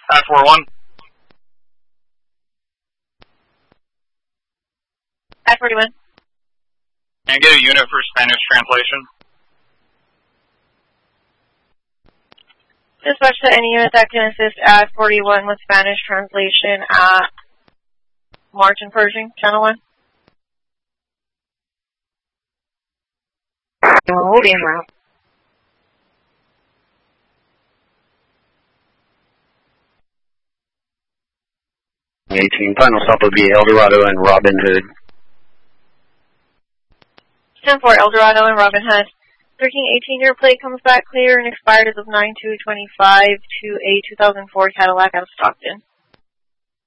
I-41. I-41. Can I get a unit for Spanish translation? Dispatch to any unit that can assist I-41 with Spanish translation at March and Pershing, Channel 1. Hold in route. 18. Final stop will be El Dorado and Robin Hood. 10-4, El Dorado and Robin Hood. 1318, your plate comes back clear and expired as of 9/2/25 to a 2004 Cadillac out of Stockton.